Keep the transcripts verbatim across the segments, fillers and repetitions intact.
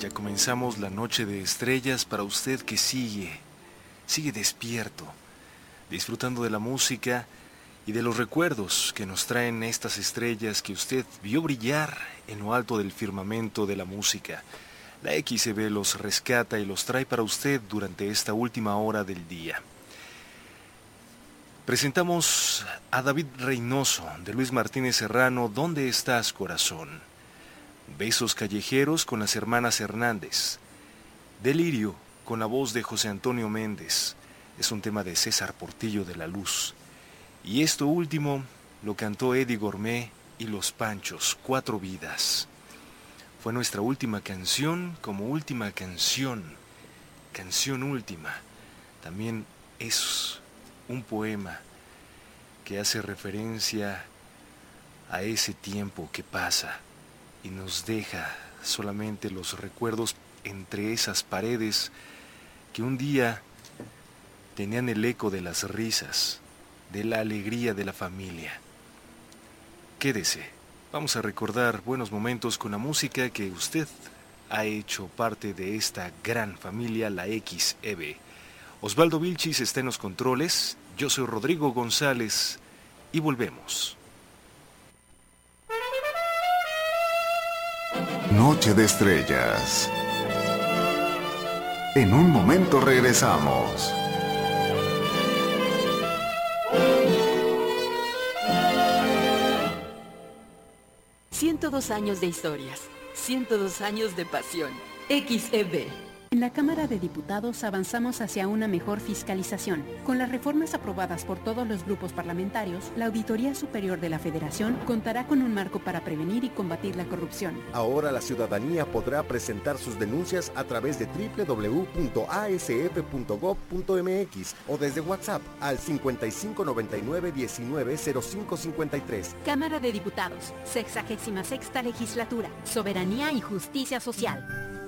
Ya comenzamos la noche de estrellas para usted que sigue, sigue despierto, disfrutando de la música y de los recuerdos que nos traen estas estrellas que usted vio brillar en lo alto del firmamento de la música. La X C B los rescata y los trae para usted durante esta última hora del día. Presentamos a David Reynoso, de Luis Martínez Serrano, ¿Dónde estás, corazón? Besos callejeros con las hermanas Hernández. Delirio con la voz de José Antonio Méndez. Es un tema de César Portillo de la Luz. Y esto último lo cantó Eddie Gourmet y Los Panchos, Cuatro Vidas. Fue nuestra última canción como última canción. Canción última. También es un poema que hace referencia a ese tiempo que pasa y nos deja solamente los recuerdos entre esas paredes que un día tenían el eco de las risas, de la alegría de la familia. Quédese, vamos a recordar buenos momentos con la música que usted ha hecho parte de esta gran familia, la X E B. Osvaldo Vilchis está en los controles, yo soy Rodrigo González y volvemos. Noche de Estrellas. En un momento regresamos. ciento dos años de historias, ciento dos años de pasión. X E B. En la Cámara de Diputados avanzamos hacia una mejor fiscalización. Con las reformas aprobadas por todos los grupos parlamentarios, la Auditoría Superior de la Federación contará con un marco para prevenir y combatir la corrupción. Ahora la ciudadanía podrá presentar sus denuncias a través de doble u doble u doble u punto a s f punto gob punto m x o desde WhatsApp al cincuenta y cinco noventa y nueve diecinueve cero cinco cincuenta y tres. Cámara de Diputados, sexagésima sexta Legislatura, Soberanía y Justicia Social.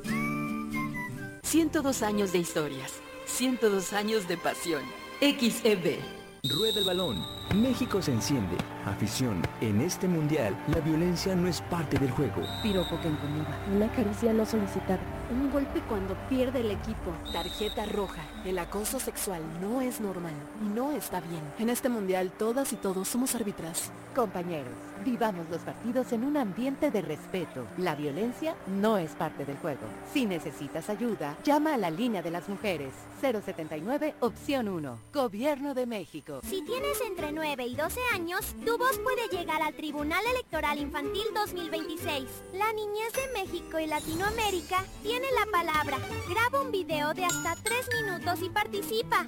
ciento dos años de historias, ciento dos años de pasión. X E B. Rueda el balón. México se enciende. Afición. En este mundial, la violencia no es parte del juego. Piropo que incomoda. Una caricia no solicitada. Un golpe cuando pierde el equipo. Tarjeta roja. El acoso sexual no es normal y no está bien. En este mundial, todas y todos somos árbitras. Compañeros, vivamos los partidos en un ambiente de respeto. La violencia no es parte del juego. Si necesitas ayuda, llama a la línea de las mujeres. cero setenta y nueve, opción uno. Gobierno de México. Si tienes entre nueve y doce años, tu voz puede llegar al Tribunal Electoral Infantil dos mil veintiséis. La niñez de México y Latinoamérica tiene la palabra. Graba un video de hasta tres minutos y participa.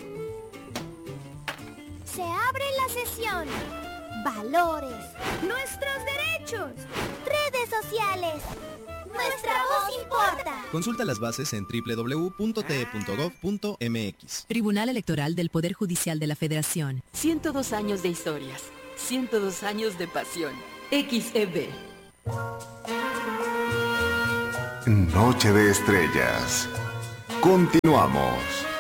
Se abre la sesión. Valores. Nuestros derechos. Redes sociales. Nuestra voz importa. Consulta las bases en doble u doble u doble u punto t e punto gob punto m x. Tribunal Electoral del Poder Judicial de la Federación. ciento dos años de historias, ciento dos años de pasión. X E B. Noche de Estrellas. Continuamos.